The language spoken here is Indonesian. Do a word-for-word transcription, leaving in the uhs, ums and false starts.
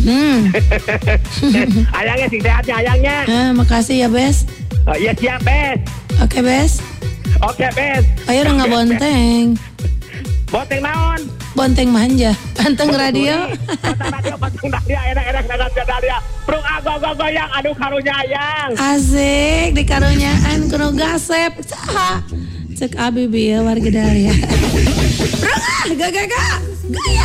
Hmm. Ayangnya sing sehatnya ayangnya. Ah, makasih ya, Bes. Oh, iya siap, Bes. Oke, Bes. Oke, Bes. Ayo udah nggak bonteng. Bonteng naon? Bonteng manja. Panteng radio. Panteng radio, panteng radio, enak-enak dengan radio. Prung ago-ago goyang, aduh karunya ayang. Asik, di karunyaan kuno gasep. Saha. Cek abi bieu warga Dahlia. Prung ah, gak-gak gaya.